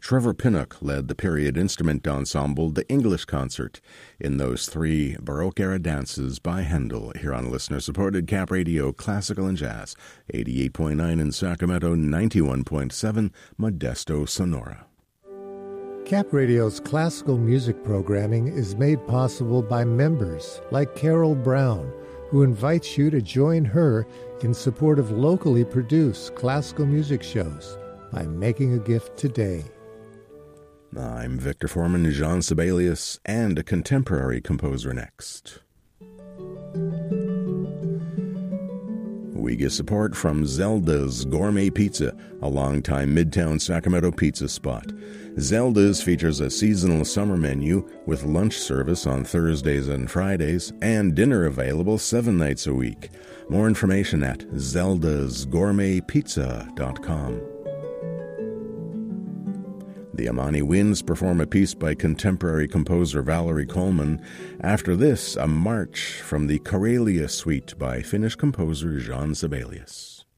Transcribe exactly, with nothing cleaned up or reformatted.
Trevor Pinnock led the period instrument ensemble The English Concert in those three Baroque-era dances by Handel here on listener-supported Cap Radio Classical and Jazz, eighty-eight point nine in Sacramento, ninety-one point seven Modesto, Sonora. Cap Radio's classical music programming is made possible by members like Carol Brown, who invites you to join her in support of locally produced classical music shows by making a gift today. I'm Victor Foreman, Jean Sibelius, and a contemporary composer next. We get support from Zelda's Gourmet Pizza, a longtime Midtown Sacramento pizza spot. Zelda's features a seasonal summer menu with lunch service on Thursdays and Fridays and dinner available seven nights a week. More information at zeldas gourmet pizza dot com. The Amani Winds perform a piece by contemporary composer Valerie Coleman. After this, a march from the Karelia Suite by Finnish composer Jean Sibelius.